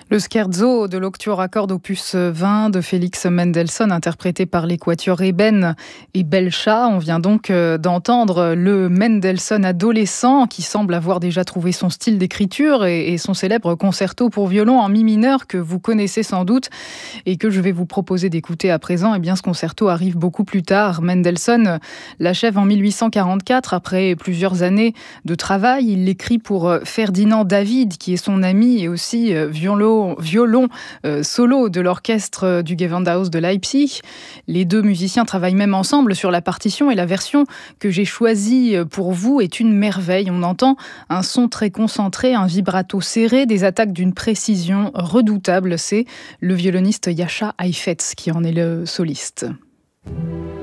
Le scherzo de l'Octuor à cordes opus 20 de Félix Mendelssohn, interprété par les quatuors Eben et Belcha. On vient donc d'entendre le Mendelssohn adolescent qui semble avoir déjà trouvé son style d'écriture et son célèbre concerto pour violon en mi mineur que vous connaissez sans doute et que je vais vous proposer d'écouter à présent. Eh bien, ce concerto arrive beaucoup plus tard. Mendelssohn l'achève en 1844 après plusieurs années de travail. Il l'écrit pour Ferdinand David, qui est son ami et aussi violon solo de l'orchestre du Gewandhaus de Leipzig. Les deux musiciens travaillent même ensemble sur la partition et la version que j'ai choisie pour vous est une merveille. On entend un son très concentré, un vibrato serré, des attaques d'une précision redoutable. C'est le violoniste Jascha Heifetz qui en est le soliste.